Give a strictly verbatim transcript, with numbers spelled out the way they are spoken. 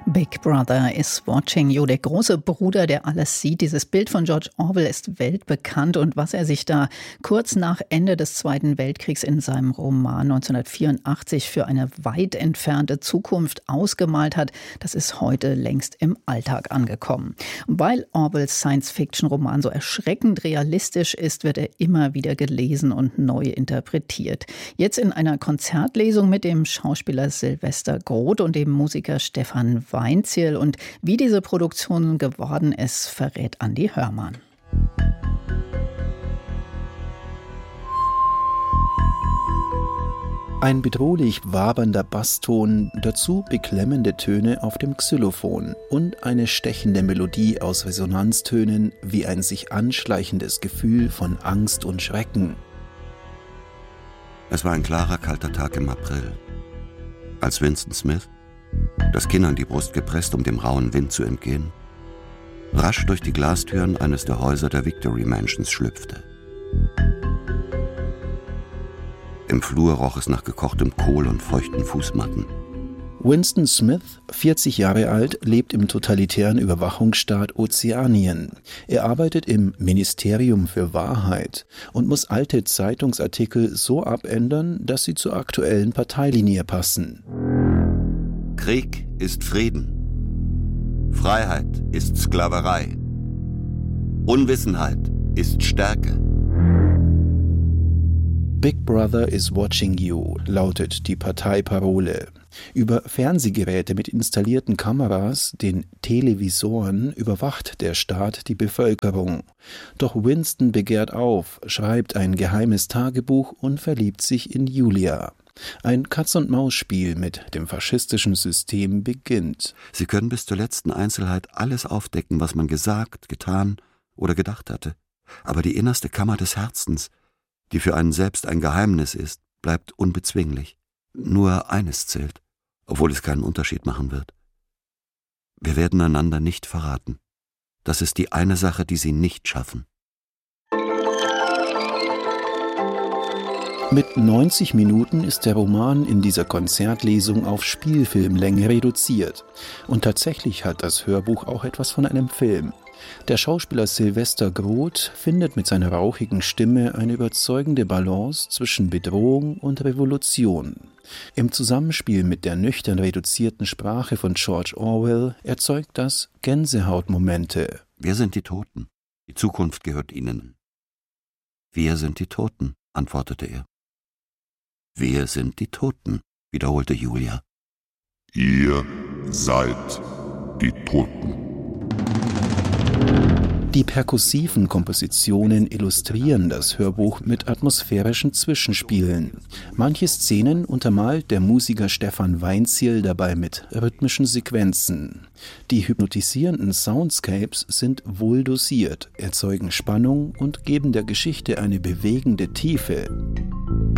Big Brother is watching you. Der große Bruder, der alles sieht. Dieses Bild von George Orwell ist weltbekannt. Und was er sich da kurz nach Ende des Zweiten Weltkriegs in seinem Roman neunzehnhundertvierundachtzig für eine weit entfernte Zukunft ausgemalt hat, das ist heute längst im Alltag angekommen. Und weil Orwells Science-Fiction-Roman so erschreckend realistisch ist, wird er immer wieder gelesen und neu interpretiert. Jetzt in einer Konzertlesung mit dem Schauspieler Sylvester Groth und dem Musiker Stefan Weinzierl. Und wie diese Produktion geworden ist, verrät Andi Hörmann. Ein bedrohlich wabernder Basston, dazu beklemmende Töne auf dem Xylophon und eine stechende Melodie aus Resonanztönen wie ein sich anschleichendes Gefühl von Angst und Schrecken. Es war ein klarer, kalter Tag im April, als Winston Smith, das Kinn an die Brust gepresst, um dem rauen Wind zu entgehen, rasch durch die Glastüren eines der Häuser der Victory Mansions schlüpfte. Im Flur roch es nach gekochtem Kohl und feuchten Fußmatten. Winston Smith, vierzig Jahre alt, lebt im totalitären Überwachungsstaat Ozeanien. Er arbeitet im Ministerium für Wahrheit und muss alte Zeitungsartikel so abändern, dass sie zur aktuellen Parteilinie passen. Krieg ist Frieden. Freiheit ist Sklaverei. Unwissenheit ist Stärke. Big Brother is watching you, lautet die Parteiparole. Über Fernsehgeräte mit installierten Kameras, den Televisoren, überwacht der Staat die Bevölkerung. Doch Winston begehrt auf, schreibt ein geheimes Tagebuch und verliebt sich in Julia. Ein Katz-und-Maus-Spiel mit dem faschistischen System beginnt. Sie können bis zur letzten Einzelheit alles aufdecken, was man gesagt, getan oder gedacht hatte. Aber die innerste Kammer des Herzens, die für einen selbst ein Geheimnis ist, bleibt unbezwinglich. Nur eines zählt, obwohl es keinen Unterschied machen wird. Wir werden einander nicht verraten. Das ist die eine Sache, die Sie nicht schaffen. Mit neunzig Minuten ist der Roman in dieser Konzertlesung auf Spielfilmlänge reduziert. Und tatsächlich hat das Hörbuch auch etwas von einem Film. Der Schauspieler Sylvester Groth findet mit seiner rauchigen Stimme eine überzeugende Balance zwischen Bedrohung und Revolution. Im Zusammenspiel mit der nüchtern reduzierten Sprache von George Orwell erzeugt das Gänsehautmomente. Wir sind die Toten. Die Zukunft gehört ihnen. Wir sind die Toten, antwortete er. Wir sind die Toten, wiederholte Julia. Ihr seid die Toten. Die perkussiven Kompositionen illustrieren das Hörbuch mit atmosphärischen Zwischenspielen. Manche Szenen untermalt der Musiker Stefan Weinzierl dabei mit rhythmischen Sequenzen. Die hypnotisierenden Soundscapes sind wohl dosiert, erzeugen Spannung und geben der Geschichte eine bewegende Tiefe.